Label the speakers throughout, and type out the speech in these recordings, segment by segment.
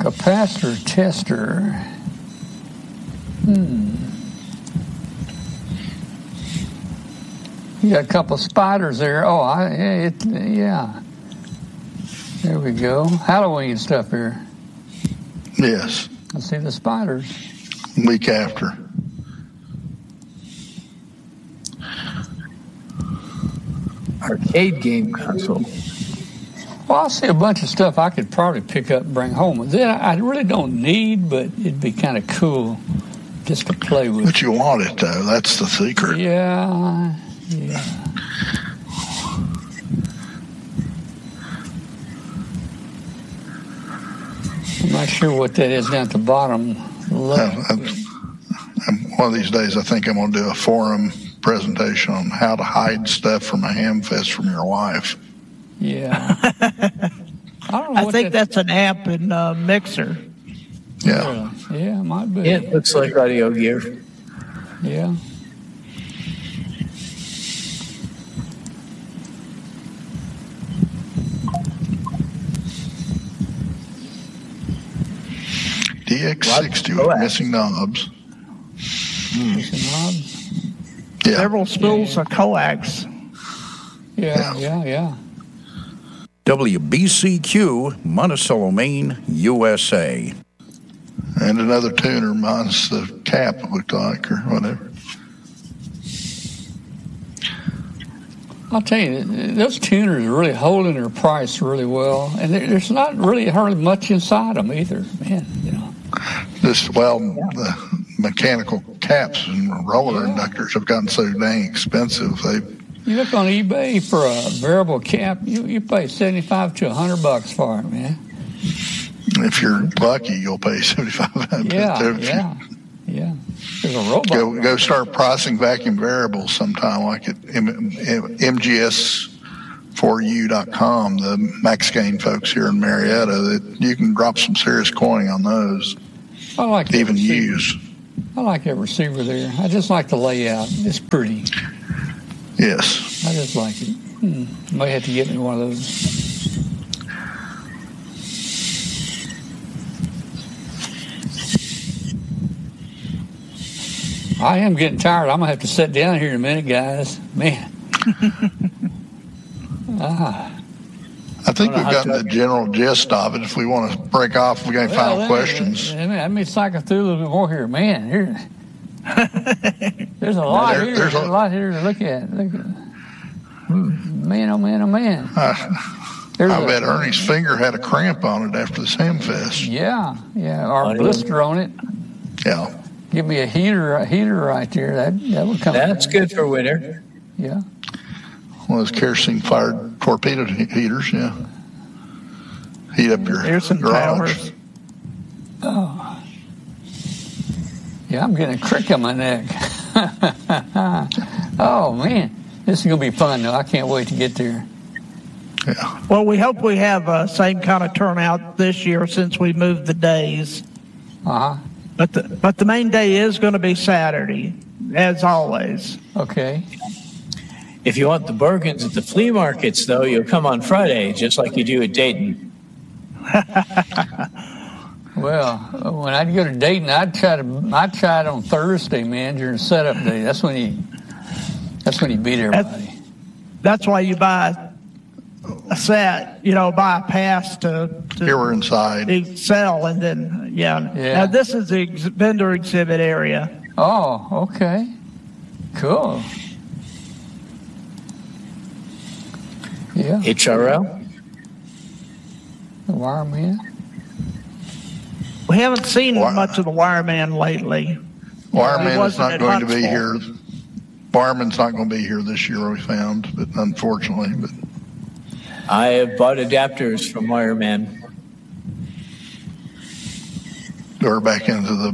Speaker 1: Capacitor tester. You got a couple of spiders there. Oh, yeah. There we go. Halloween stuff here.
Speaker 2: Yes.
Speaker 1: I see the spiders.
Speaker 2: Week after.
Speaker 3: Arcade game console.
Speaker 1: Well, I see a bunch of stuff I could probably pick up and bring home. That I really don't need, but it'd be kind of cool just to play with.
Speaker 2: But you want it, though. That's the secret.
Speaker 1: Yeah. I'm not sure what that is down at the bottom left.
Speaker 2: One of these days, I think I'm going to do a forum presentation on how to hide stuff from a Hamfest from your wife.
Speaker 1: Yeah.
Speaker 4: I think that's an app in Mixer.
Speaker 2: Yeah.
Speaker 1: Yeah, it might be.
Speaker 3: Yeah, it looks like audio gear.
Speaker 1: Yeah.
Speaker 2: DX60 with missing knobs.
Speaker 1: Missing knobs?
Speaker 2: Yeah.
Speaker 4: Several spools of coax.
Speaker 1: Yeah.
Speaker 5: WBCQ, Monticello, Maine, USA.
Speaker 2: And another tuner minus the cap, it looked like, or whatever.
Speaker 1: I'll tell you, those tuners are really holding their price really well, and there's not really hardly much inside them either, man.
Speaker 2: The mechanical caps and roller inductors have gotten so dang expensive.
Speaker 1: You look on eBay for a variable cap, you pay $75 to $100 for it, man.
Speaker 2: If you're lucky, you'll pay $75.
Speaker 1: Yeah. There's a robot.
Speaker 2: Go start pricing vacuum variables sometime, like at MGS4U.com, the Max Gain folks here in Marietta, that you can drop some serious coin on those.
Speaker 1: I like that
Speaker 2: even
Speaker 1: receiver.
Speaker 2: Use.
Speaker 1: I like that receiver there. I just like the layout. It's pretty.
Speaker 2: Yes.
Speaker 1: I just like it. Might have to get me one of those. I am getting tired. I'm going to have to sit down here in a minute, guys. Man.
Speaker 2: I think we've gotten the general gist of it. If we want to break off, we got any final questions.
Speaker 1: Let me cycle through a little bit more here. Man, there's a lot here. There's a lot here to look at. Man, oh man, oh man.
Speaker 2: I bet Ernie's finger had a cramp on it after the Hamfest.
Speaker 1: Yeah, or a blister on it.
Speaker 2: Yeah.
Speaker 1: Give me a heater right there. That would come.
Speaker 3: That's good for winter.
Speaker 1: Yeah.
Speaker 2: One of those kerosene-fired torpedo heaters, yeah. Heat up your garage.
Speaker 1: Oh. Yeah, I'm getting a crick on my neck. Oh, man. This is going to be fun, though. I can't wait to get there.
Speaker 2: Yeah.
Speaker 4: Well, we hope we have same kind of turnout this year since we moved the days.
Speaker 1: Uh-huh.
Speaker 4: But the main day is going to be Saturday, as always.
Speaker 1: Okay.
Speaker 3: If you want the bargains at the flea markets, though, you'll come on Friday, just like you do at Dayton.
Speaker 1: Well, when I'd go to Dayton, I'd try it on Thursday, man, during setup day. That's when you beat everybody.
Speaker 4: That's why you buy a set, buy a pass to
Speaker 2: here we're inside.
Speaker 4: Sell, and then, yeah. Now, this is the vendor exhibit area.
Speaker 1: Oh, okay. Cool. Yeah.
Speaker 3: HRL?
Speaker 1: The Wireman?
Speaker 4: We haven't seen much of the Wireman lately.
Speaker 2: Wireman is not going to be here. Wireman's not going to be here this year, we found, but unfortunately. But
Speaker 3: I have bought adapters from Wireman.
Speaker 2: We're back into the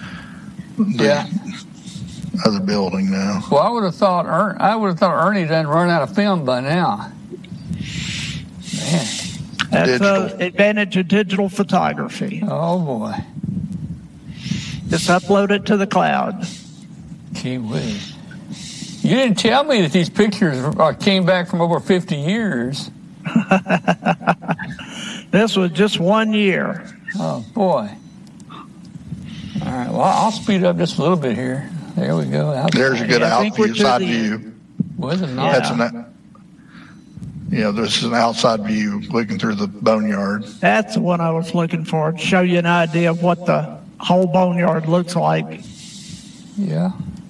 Speaker 2: other building now.
Speaker 1: Well, I would have thought Ernie done run out of film by now. Man.
Speaker 4: That's the advantage of digital photography.
Speaker 1: Oh, boy.
Speaker 4: Just upload it to the cloud.
Speaker 1: Gee whiz. You didn't tell me that these pictures came back from over 50 years.
Speaker 4: This was just 1 year.
Speaker 1: Oh, boy. All right, well, I'll speed up just a little bit here. There we go.
Speaker 2: There's a good
Speaker 4: I think we're to
Speaker 2: outside
Speaker 4: the-
Speaker 2: view.
Speaker 1: Was it not?
Speaker 2: This is an outside view looking through the boneyard.
Speaker 4: That's the one I was looking for, to show you an idea of what the whole boneyard looks like.
Speaker 1: Yeah.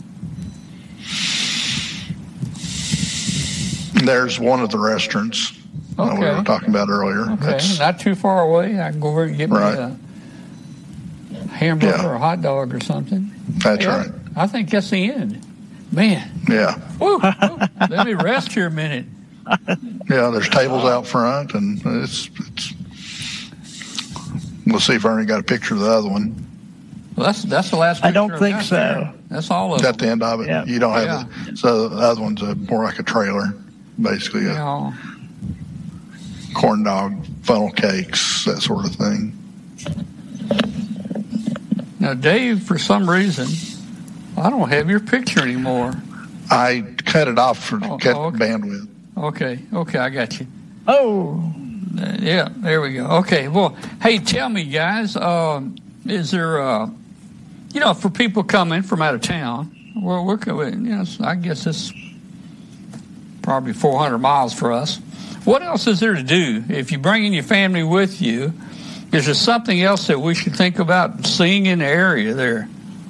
Speaker 2: There's one of the restaurants that we
Speaker 1: Okay.
Speaker 2: were talking about earlier.
Speaker 1: Okay,
Speaker 2: That's-
Speaker 1: not too far away. I can go over and get
Speaker 2: Right.
Speaker 1: me a hamburger
Speaker 2: Yeah.
Speaker 1: or a hot dog or something.
Speaker 2: That's
Speaker 1: Yeah,
Speaker 2: right.
Speaker 1: I think that's the end. Man,
Speaker 2: Yeah.
Speaker 1: woo, let me rest here a minute.
Speaker 2: Yeah, there's tables out front, and it's. We'll see if Ernie got a picture of the other one.
Speaker 1: Well, that's the last.
Speaker 4: I don't
Speaker 1: picture I've
Speaker 4: think
Speaker 1: got
Speaker 4: so.
Speaker 1: there. That's all of
Speaker 2: Is that
Speaker 1: them.
Speaker 2: the end of it?
Speaker 4: Yeah.
Speaker 2: You don't have
Speaker 1: Yeah.
Speaker 2: so the other one's more like a trailer, basically
Speaker 1: You
Speaker 2: a
Speaker 1: know,
Speaker 2: corn dog, funnel cakes, that sort of thing.
Speaker 1: now, Dave, for some reason, I don't have your picture anymore.
Speaker 2: I cut it off for
Speaker 1: Oh,
Speaker 2: cut
Speaker 1: okay.
Speaker 2: bandwidth.
Speaker 1: Okay, I got you.
Speaker 4: Oh,
Speaker 1: Yeah, there we go. Okay, well, hey, tell me, guys, is there, for people coming from out of town, we're I guess it's probably 400 miles for us. What else is there to do? If you bring in your family with you, is there something else that we should think about seeing in the area there?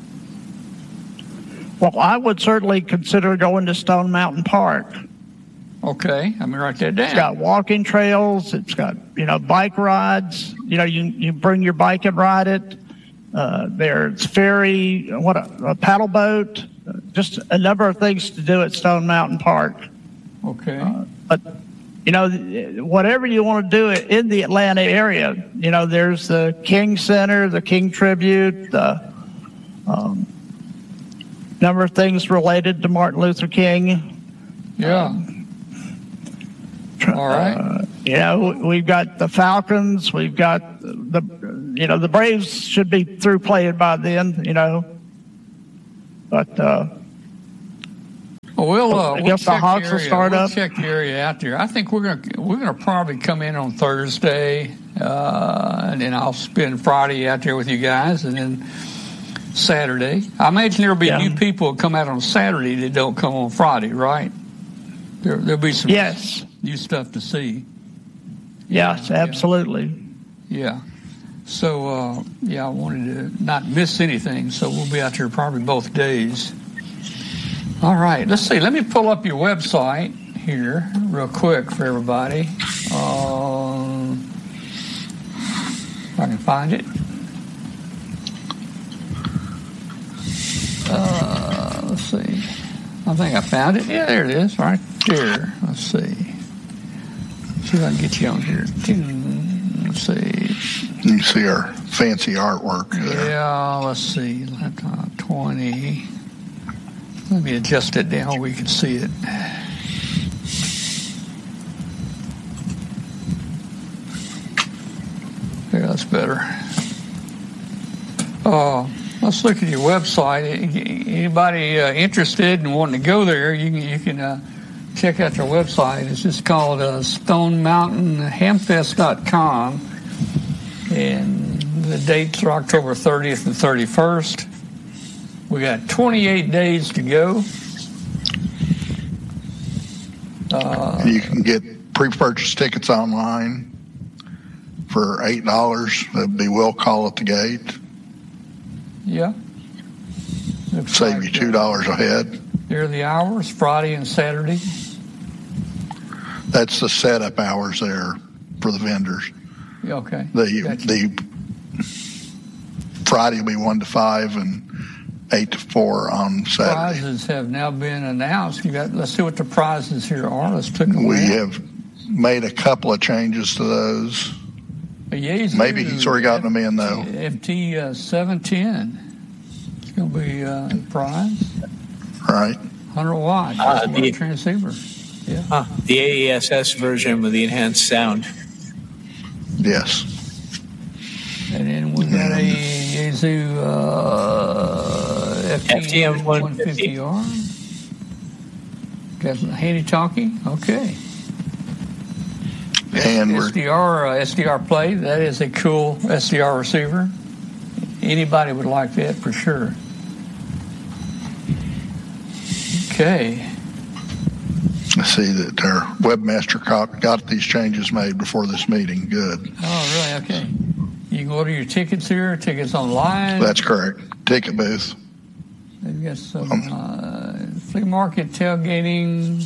Speaker 4: well, I would certainly consider going to Stone Mountain Park.
Speaker 1: Okay, I'm going to write that
Speaker 4: It's got
Speaker 1: down.
Speaker 4: walking trails. It's got, bike rides. You bring your bike and ride it. There's ferry, a paddle boat, just a number of things to do at Stone Mountain Park.
Speaker 1: Okay,
Speaker 4: But, whatever you want to do in the Atlanta area, there's the King Center, the King Tribute, the number of things related to Martin Luther King.
Speaker 1: yeah. All right.
Speaker 4: We've got the Falcons. We've got the Braves should be through playing by then, But
Speaker 1: Well,
Speaker 4: I
Speaker 1: we'll
Speaker 4: guess the
Speaker 1: check
Speaker 4: Hawks will
Speaker 1: area.
Speaker 4: start
Speaker 1: we'll
Speaker 4: up.
Speaker 1: check the area out there. I think we're gonna probably come in on Thursday, and then I'll spend Friday out there with you guys, and then Saturday. I imagine there'll be
Speaker 4: Yeah.
Speaker 1: new people who come out on Saturday that don't come on Friday, right? There'll be some
Speaker 4: yes,
Speaker 1: new stuff to see.
Speaker 4: yes, absolutely.
Speaker 1: Yeah. So, I wanted to not miss anything, so we'll be out there probably both days. All right, let's see. Let me pull up your website here real quick for everybody. If I can find it. Let's see. I think I found it. Yeah, there it is, right there. Let's see. See if I can get you on here. Let's see.
Speaker 2: You can see our fancy artwork there.
Speaker 1: Yeah, let's see. 20. Let me adjust it down where we can see it. Yeah, that's better. Let's look at your website. Anybody interested in wanting to go there, you can check out their website. It's just called StoneMountainHamfest.com. And the dates are October 30th and 31st. We got 28 days to go.
Speaker 2: You can get pre-purchase tickets online for $8. That'd be will call at the gate.
Speaker 1: Yeah. Looks
Speaker 2: Save
Speaker 1: like,
Speaker 2: you $2 a head.
Speaker 1: There are the hours, Friday and Saturday.
Speaker 2: That's the setup hours there for the vendors.
Speaker 1: Yeah, okay. Gotcha.
Speaker 2: The Friday will be 1 to 5 and 8 to 4 on Saturday.
Speaker 1: Prizes have now been announced. Let's see what the prizes here are. Let's take a
Speaker 2: We
Speaker 1: look.
Speaker 2: have made a couple of changes to those. Maybe he's already gotten them in, though.
Speaker 1: FT 710. It's going to be the prize.
Speaker 2: Right.
Speaker 1: 100 watt.
Speaker 3: The-
Speaker 1: transceiver. Yeah.
Speaker 3: The AESS version with the enhanced sound.
Speaker 2: Yes.
Speaker 1: And then we got a Yaesu FTM 150R. Got some handy talkie. Okay. SDR Play. That is a cool SDR receiver. Anybody would like that for sure. Okay.
Speaker 2: I see that our webmaster got these changes made before this meeting. Good.
Speaker 1: Oh, really? Okay. You can order your tickets here, tickets online.
Speaker 2: That's correct. Ticket booth.
Speaker 1: They've got some flea market, tailgating,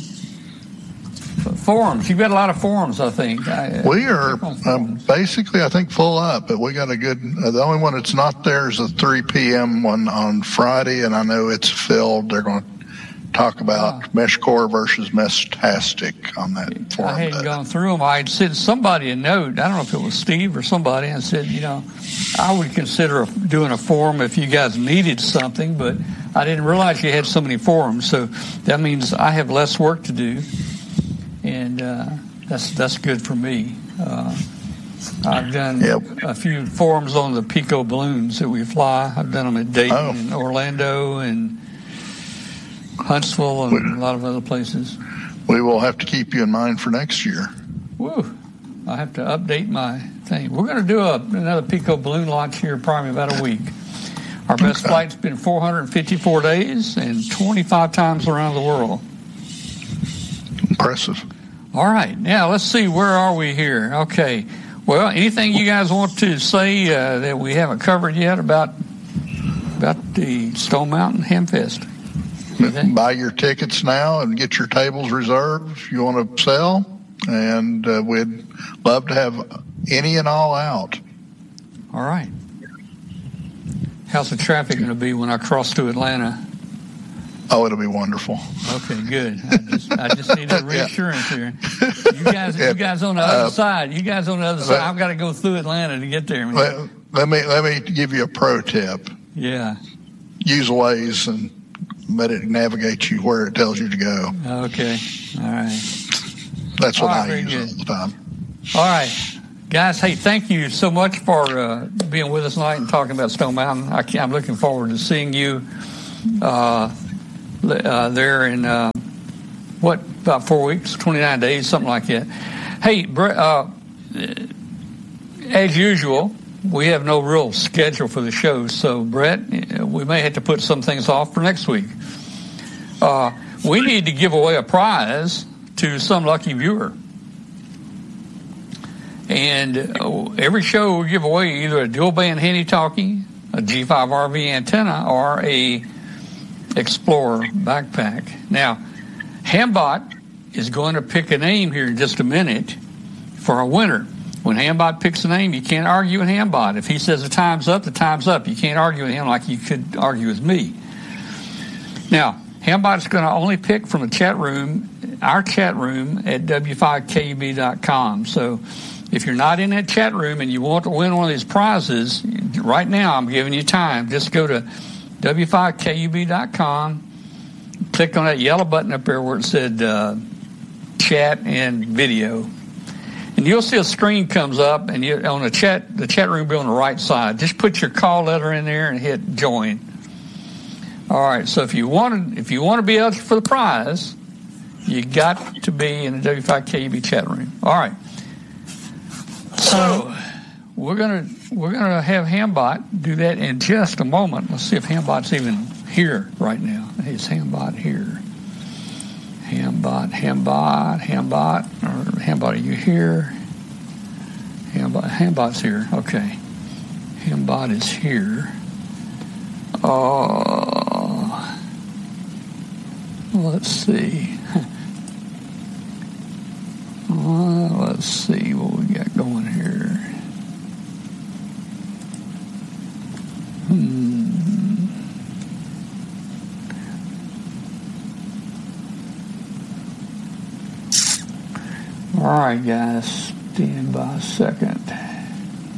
Speaker 1: forums. You've got a lot of forums, I think.
Speaker 2: We are basically, I think, full up, but we got a good, the only one that's not there is a 3 p.m. one on Friday, and I know it's filled. They're going to talk about MeshCore versus Meshtastic on that forum.
Speaker 1: I hadn't gone through them. I'd sent somebody a note. I don't know if it was Steve or somebody, and said, I would consider doing a forum if you guys needed something, but I didn't realize you had so many forums. So that means I have less work to do, and that's good for me. I've done a few forums on the Pico balloons that we fly. I've done them at Dayton and Orlando and Huntsville and a lot of other places.
Speaker 2: We will have to keep you in mind for next year.
Speaker 1: Woo! I have to update my thing. We're going to do another Pico balloon launch here probably about a week. Our best flight's been 454 days and 25 times around the world.
Speaker 2: Impressive.
Speaker 1: All right. Now, let's see. Where are we here? Okay. Well, anything you guys want to say that we haven't covered yet about the Stone Mountain Hamfest?
Speaker 2: Buy your tickets now and get your tables reserved if you want to sell, and we'd love to have any and all out.
Speaker 1: All right. How's the traffic going to be when I cross to Atlanta?
Speaker 2: Oh, it'll be wonderful.
Speaker 1: Okay, good. I just need a reassurance here. You guys on the other side. You guys on the other side. I've got to go through Atlanta to get there.
Speaker 2: Let me give you a pro tip.
Speaker 1: Yeah.
Speaker 2: Use Waze and let it navigate you where it tells you to go.
Speaker 1: Okay. All right.
Speaker 2: That's what I use all the time.
Speaker 1: All right. Guys, hey, thank you so much for being with us tonight and talking about Stone Mountain. I'm looking forward to seeing you there in, about 4 weeks, 29 days, something like that. Hey, as usual, we have no real schedule for the show, so Brett, we may have to put some things off for next week. We need to give away a prize to some lucky viewer. And every show we give away either a dual band handy-talkie, a G5 RV antenna, or a Explorer backpack. Now, Hambot is going to pick a name here in just a minute for a winner. When Hambot picks a name, you can't argue with Hambot. If he says the time's up, the time's up. You can't argue with him like you could argue with me. Now, Hambot's going to only pick from the chat room, our chat room at w5kub.com. So if you're not in that chat room and you want to win one of these prizes, right now I'm giving you time. Just go to w5kub.com, click on that yellow button up there where it said chat and video. And you'll see a screen comes up, and on the chat room will be on the right side. Just put your call letter in there and hit join. All right. So if you want to be eligible for the prize, you got to be in the W5KUB chat room. All right. So we're gonna have Hambot do that in just a moment. Let's see if Hambot's even here right now. Is Hambot here? Hambot, are you here? Hambot's here. Okay. Hambot is here. Let's see. Let's see what we got going here. All right, guys, stand by a second.